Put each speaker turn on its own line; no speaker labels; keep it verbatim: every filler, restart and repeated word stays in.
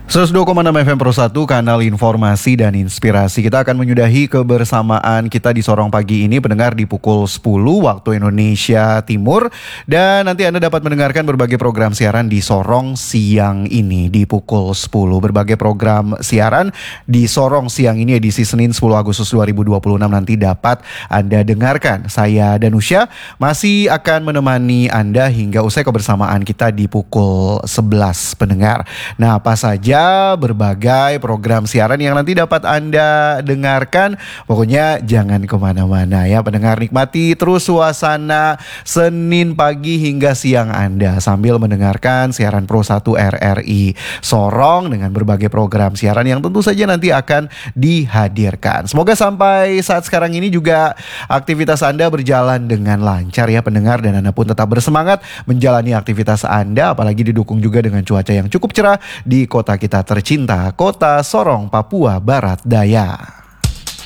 seratus dua koma enam F M Pro satu, kanal informasi dan inspirasi. Kita akan menyudahi kebersamaan kita di Sorong pagi ini, pendengar, di pukul sepuluh waktu Indonesia Timur. Dan nanti Anda dapat mendengarkan berbagai program siaran di Sorong siang ini di pukul sepuluh. Berbagai program siaran di Sorong siang ini edisi Senin sepuluh Agustus dua ribu dua puluh enam nanti dapat Anda dengarkan. Saya Danusya masih akan menemani Anda hingga usai kebersamaan kita di pukul sebelas, pendengar. Nah, apa saja berbagai program siaran yang nanti dapat Anda dengarkan. Pokoknya jangan kemana-mana ya, pendengar. Nikmati terus suasana Senin pagi hingga siang Anda sambil mendengarkan siaran Pro satu R R I Sorong dengan berbagai program siaran yang tentu saja nanti akan dihadirkan. Semoga sampai saat sekarang ini juga aktivitas Anda berjalan dengan lancar ya, pendengar, dan Anda pun tetap bersemangat menjalani aktivitas Anda, apalagi didukung juga dengan cuaca yang cukup cerah di kota kita tercinta, kota Sorong, Papua Barat Daya.